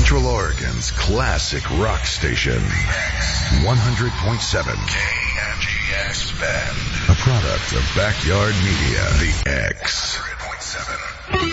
Central Oregon's classic rock station. 100.7 KMGX Bend. A product of Backyard Media. The X. 100.7.